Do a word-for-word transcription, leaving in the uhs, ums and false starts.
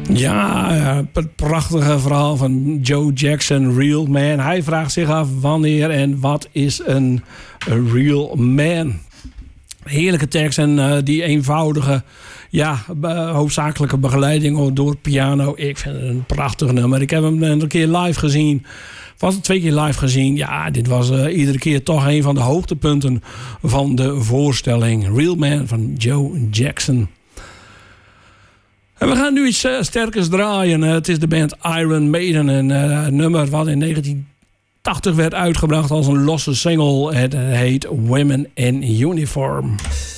Ja, het prachtige verhaal van Joe Jackson, Real Man. Hij vraagt zich af wanneer en wat is een real man. Heerlijke tekst en uh, die eenvoudige, ja, uh, hoofdzakelijke begeleiding door piano. Ik vind het een prachtig nummer. Ik heb hem een keer live gezien. Was het twee keer live gezien. Ja, dit was uh, iedere keer toch een van de hoogtepunten van de voorstelling. Real Man van Joe Jackson. En we gaan nu iets uh, sterkers draaien. Uh, het is de band Iron Maiden. Een uh, nummer wat in negentien tachtig werd uitgebracht als een losse single. Het heet Women in Uniform.